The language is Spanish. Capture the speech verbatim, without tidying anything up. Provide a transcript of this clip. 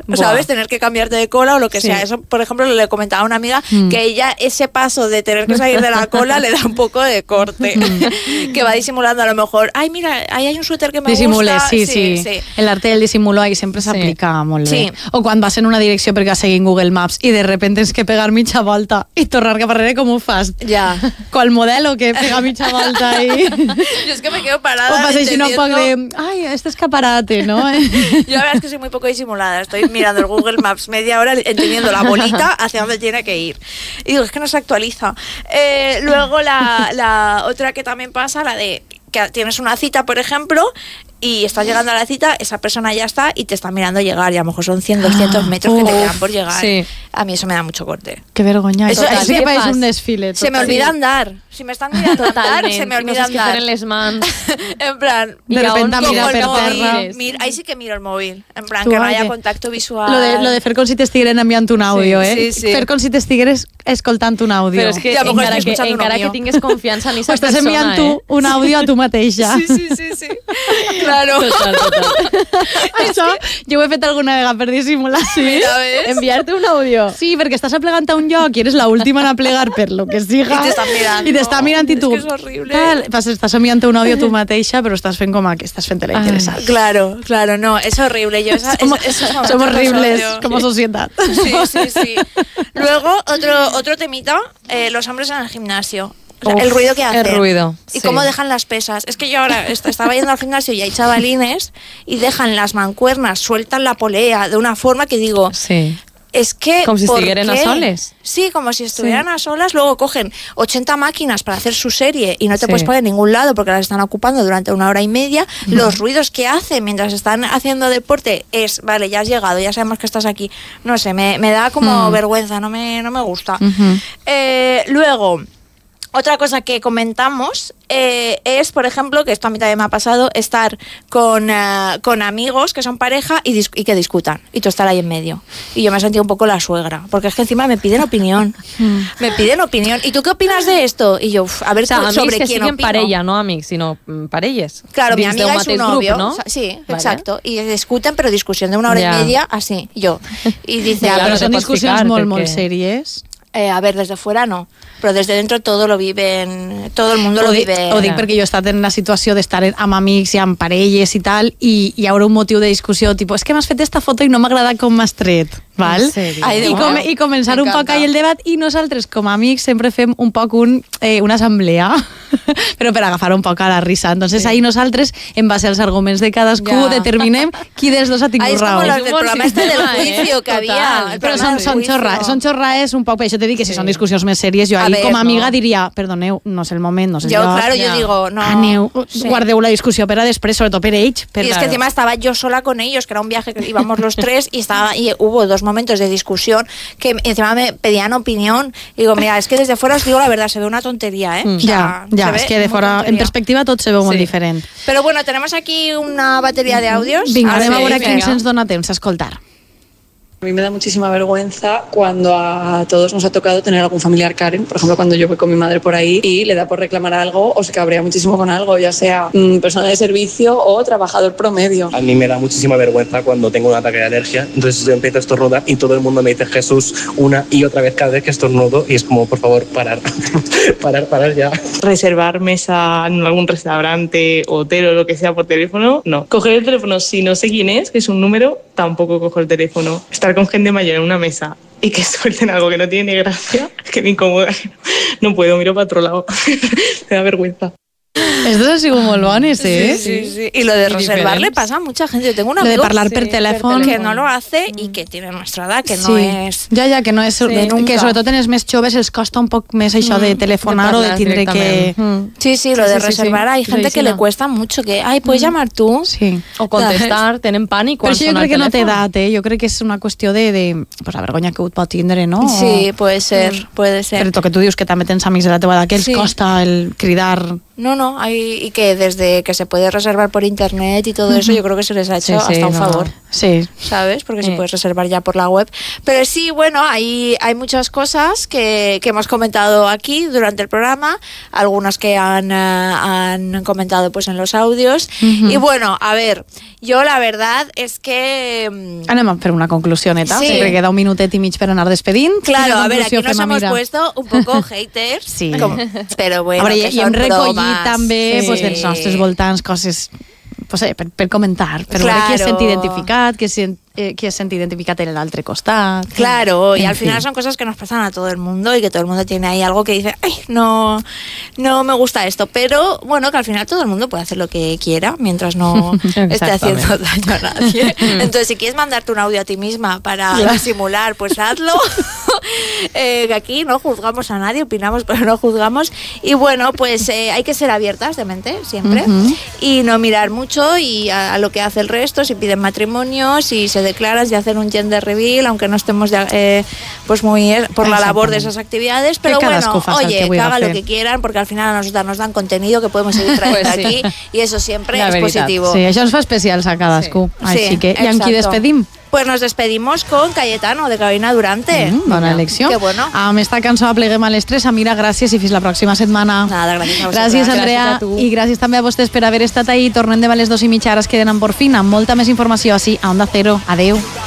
¿sabes? Tener que cambiarte de cola o lo que sí. sea. Eso, por ejemplo, le comentaba a una amiga mm. que ella ese paso de tener que salir de la cola le da un poco de corte. Mm. Que va disimulando a lo mejor, ay, mira, ahí hay un suéter que me Disimule, gusta. Sí, sí, sí. sí. El arte del disimulo ahí sempre s'aplica sí. molt bé. Sí. O quan vas en una direcció perquè vas seguint Google Maps i de repente tens que pegar mitja volta i tornar cap arrere, com ho fas? Ja. Qual modelo que pega mitja volta ahí? Yo es que me quedo parada. O pasa entendiendo... un poco de, ay, este escaparate, ¿no? Yo la verdad es que soy muy poco disimulada. Estoy mirando el Google Maps media hora entendiendo la bolita hacia dónde tiene que ir. Y digo, es que no se actualiza. Eh, luego la, la otra que también pasa, la de que tienes una cita, por ejemplo, y estás llegando a la cita, esa persona ya está y te está mirando llegar, y a lo mejor son cien, doscientos metros que te quedan por llegar. Sí. A mí eso me da mucho corte. Qué vergüenza. Eso, eso sí que parece un desfile. Se me olvida andar. Si me están mirando andar, se me olvida no andar. En les mans. En plan, de repente mira per terra. Mira, ahí sí que miro el móvil. En plan, tu, que no haya contacto visual. Lo de, lo de fer com si t'estigueren enviant un àudio, sí, eh? Sí, sí. Fer com si t'estigueres escoltant un àudio. Però és que encara, que, encara que tingues confiança en aquesta persona, estàs enviant tu eh? un àudio a tu mateixa. Sí, sí, sí, sí. Claro. Total, total. Això jo ho he fet alguna vegada per dissimular. Sí? Mira, ¿ves? Enviar-te un àudio. Sí, perquè estàs aplegant a un lloc i eres l'última en aplegar per lo que siga. I t'està mirant. I t'està mirant i tu. És que és horrible. Tal, estàs enviant un àudio a tu mateixa, però estàs fent com que estàs fent-te la interessant. Claro, claro, no, es horrible. Yo esa, somos, es, es somos horribles como sí. sociedad. Sí, sí, sí. Luego, otro, otro temita, eh, los hombres en el gimnasio. O sea, Uf, el ruido que hacen. El ruido. Y sí. cómo dejan las pesas. Es que yo ahora estaba yendo al gimnasio y hay chavalines y dejan las mancuernas, sueltan la polea de una forma que digo... Sí. Es que... Como si estuvieran a soles. Sí, como si estuvieran sí. a solas. Luego cogen ochenta máquinas para hacer su serie y no te sí. puedes poner en ningún lado porque las están ocupando durante una hora y media. Mm. Los ruidos que hacen mientras están haciendo deporte es, vale, ya has llegado, ya sabemos que estás aquí. No sé, me, me da como mm. vergüenza, no me, no me gusta. Mm-hmm. Eh, luego... Otra cosa que comentamos eh, es, por ejemplo, que esto a mí también me ha pasado, estar con, uh, con amigos que son pareja y, dis- y que discutan, y tú estar ahí en medio. Y yo me he sentido un poco la suegra, porque es que encima me piden opinión. Mm. Me piden opinión. ¿Y tú qué opinas de esto? Y yo, uf, a ver, o sea, sobre que quién opino. Parella, parella, no amics, sino parelles. Claro, mi amiga es su novio. Grup, ¿no? O sea, sí, vale. exacto. Y discuten, pero discusión de una hora ya. y media, así, yo. Y dice, ya, pero no son discusiones muy, muy serias. Eh, a ver, desde fuera no, però des de dentro todo lo viven, todo el mundo lo dic, vive. Ho dic perquè jo he estat en la situació d'estar amb amics i amb parelles i tal, i hi haurà un motiu de discussió, tipus, és que m'has fet esta foto i no m'ha agradat com m'has tret, val? Ai, I, com, i començar un poc ahí el debat, i nosaltres com a amics sempre fem un poc un, eh, una assemblea, però per agafar un poc a la risa. Entonces sí. ahí nosaltres, en base als arguments de cadascú, ja. determinem qui dels dos ha tingut raó. raó. És com los del programa este del juicio que havia. Però són, són, xorra, són xorraes un poc, per això t'he dit que si sí. són discussions més sèries, jo ahí ver, com a amiga no. diria, perdoneu, no és el moment, no és el yo, lloc. Claro, yo digo, no. Aneu, sí. guardeu la discussió per a després, sobretot per ells. Per y es claro. que encima estaba yo sola con ellos, que era un viaje que íbamos los tres, y estaba y hubo dos momentos de discusión que encima me pedían opinión. Y digo, mira, es que desde fuera os digo la verdad, se ve una tontería, ¿eh? Mm. O sea, ya, ya, es que de fuera, tontería. En perspectiva tot se veu sí. molt diferent. Pero bueno, tenemos aquí una batería de audios. Vinga, anem a veure quins ens dona temps a escoltar. A mí me da muchísima vergüenza cuando a todos nos ha tocado tener algún familiar Karen, por ejemplo cuando yo voy con mi madre por ahí y le da por reclamar algo o se cabrea muchísimo con algo, ya sea mmm, persona de servicio o trabajador promedio. A mí me da muchísima vergüenza cuando tengo un ataque de alergia, entonces yo empiezo a estornudar y todo el mundo me dice Jesús una y otra vez cada vez que estornudo y es como, por favor, parar, parar, parar ya. Reservar mesa en algún restaurante, hotel o lo que sea por teléfono, no. Coger el teléfono si no sé quién es, que es un número, tampoco cojo el teléfono. Estar con gente mayor en una mesa y que suelten algo que no tiene ni gracia, que me incomoda. No puedo, miro para otro lado. Me da vergüenza. Estos han sido muy bones, ¿eh? Sí, sí, sí. Y lo de reservar le pasa a mucha gente. Yo tengo un amigo lo de hablar sí, por teléfono que no lo hace y que tiene nuestra edad, que sí. no es... Ja, ja, que no és... Sí, que sobretot en els més joves els costa un poc més això mm, de telefonar de o de tindre que... Mm. Sí, sí, lo sí, de sí, reservar. Sí, sí. Hay gente que le cuesta mucho, que, ay, ¿puedes mm. llamar tú? Sí. O contestar, tenen pànic quan sona el telèfon. Però això jo crec que no té edat, eh? Jo crec que és una qüestió de, de pues, la vergonya que pot tindre, no? Sí, puede ser, mm. puede ser. Però que tu dius que també tens amics de la teva edat que els sí. costa el cridar... No, no, hay, y que desde que se puede reservar por internet y todo eso, yo creo que se les ha hecho Sí, sí, hasta un no. favor. Sí. ¿Sabes? Porque se Eh. puede reservar ya por la web. Pero sí, bueno, hay, hay muchas cosas que, que hemos comentado aquí durante el programa, algunas que han, eh, han comentado pues en los audios. Ujú. Y bueno, a ver, yo la verdad es que... mm, Anem a fer una conclusioneta, Sí. sempre queda un minutet i mig per anar despedint. Claro, Quina a ver, aquí conclusió nos fem, hemos Amira? puesto un poco haters, Sí. com- pero bueno, a veure, que i, i hem son recollit bromas. també Sí. pues, dels nostres voltants coses pues, eh, per, per comentar, per veure qui es Claro. sent identificat, qui es sent, eh, qui es sent identificat en l'altre costat. Claro, y En al final fin. son cosas que nos pasan a todo el mundo y que todo el mundo tiene ahí algo que dice, ay, no, no me gusta esto, pero bueno, que al final todo el mundo puede hacer lo que quiera mientras no esté haciendo daño a nadie. Entonces, si quieres mandarte un audio a ti misma para disimular, pues hazlo. Eh, que aquí no juzgamos a nadie, opinamos, pero no juzgamos. Y bueno, pues eh, hay que ser abiertas de mente siempre Ujú. y no mirar mucho y a, a lo que hace el resto, si piden matrimonio, si se declaran, si hacen un gender reveal, aunque no estemos de- eh, pues muy eh, por la labor de esas actividades, pero Que bueno, cadascú faça el oye, que que vulga haga lo fer. que quieran, porque al final a nosotros nos dan contenido que podemos seguir trayendo Pues sí. aquí y eso siempre La es veritat. positivo. Sí, això ens fa especials a cadascú. Sí. Així Sí, que, i amb qui exacto. despedim? Pues nos despedimos con Cayetano de Carolina Durante. Mm, bona elecció. Qué bueno. Amb esta cançó apleguem a les tres. Amira, gràcies i fins la pròxima setmana. Nada, gràcies a vosaltres. Gràcies, Andrea. Gràcies a tu. I gràcies també a vostès per haver estat ahí. Tornem demà a les dos i mitja. Ara es queden amb Porfina. Molta més informació així a Onda Cero. Adeu.